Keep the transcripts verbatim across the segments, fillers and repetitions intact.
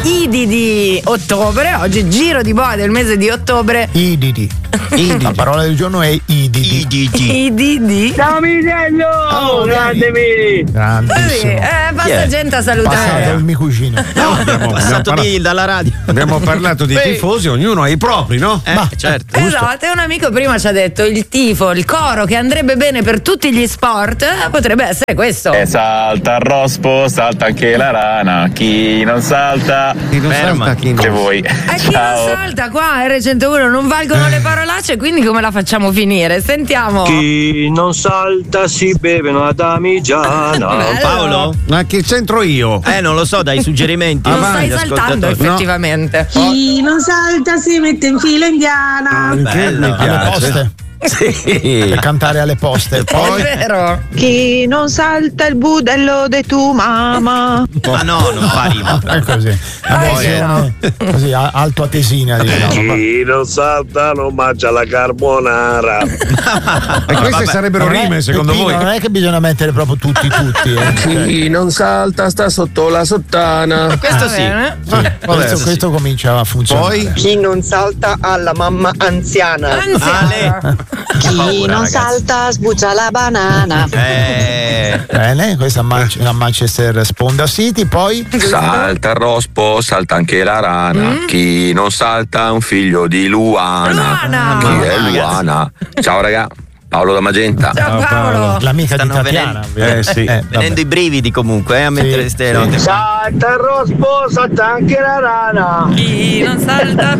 Idi di ottobre, oggi giro di boa del mese di ottobre. Ididi. Ididi. La parola del giorno è ididi. Ididi. Ididi. Ciao Misello! Oh, grande Miri! Grandissimo. Eh, passa Yeah. gente a salutare. Passato il mio cugino. No, abbiamo passato parla- di, dalla radio. Abbiamo parlato di Beh. tifosi, ognuno ha i propri, no? Eh, certo. Esatto, e un amico prima ci ha detto il tifo, il coro che andrebbe bene per tutti gli sport, eh, potrebbe essere questo. E salta il rospo, salta anche la rana. Chi non salta, Chi non Ferma. salta, chi non- che vuoi. E chi non Ciao. salta qua R centouno non valgono le parolacce, quindi come la facciamo finire? Sentiamo. Chi non salta si beve una damigiana. Bello. Paolo? Ma che c'entro io? Eh, non lo so, dai suggerimenti. Non Avanti, stai saltando ascoltatori. effettivamente. Chi non salta si mette in fila indiana. Che bello. mi Alle piace. poste. Sì. Per cantare alle poste. Poi È vero. Chi non salta il budello de tu mamma. Ma no, non fa rima. è così. La versione così a- alto atesina, diciamo. Chi non salta non mangia la carbonara. E queste vabbè. sarebbero Non è- rime, secondo Peppino, voi? Non è che bisogna mettere proprio tutti tutti. Eh. Chi non salta sta sotto la sottana. Questo Va sì. bene. questo, questo comincia a funzionare. Poi Chi non salta alla mamma anziana. Anziano. Chi paura, non ragazzi. salta sbuccia la banana. Eh, Bene, questa a, Man- a Manchester Sponda City. Poi Salta il rospo, salta anche la rana. Chi non salta è un figlio di Luana. Luana. Chi è Ragazzi. Luana? Ciao raga, Paolo da Magenta. Ciao Paolo. l'amica di Stanno Tatiana. venendo- Eh, sì. vabbè. venendo i brividi comunque, eh, a mettere Sì, ste sì. note. Salta il rospo, salta anche la rana. Chi non salta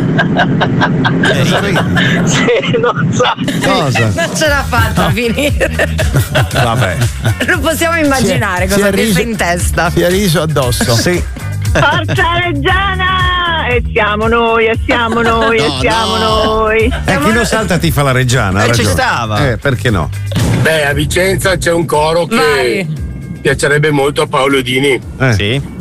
Se non salta. cosa? non ce l'ha fatta a finire. Vabbè. Lo possiamo immaginare Si è- cosa si è pensa riso- in testa. Si è riso addosso. Sì. Forza Reggiana! E siamo noi, e siamo noi, e siamo noi. E chi non salta ti fa la reggiana. ha Eh, ci ragione. stava. Eh, perché no? Beh, a Vicenza c'è un coro che Vai. piacerebbe molto a Paolo Dini. Eh. Sì.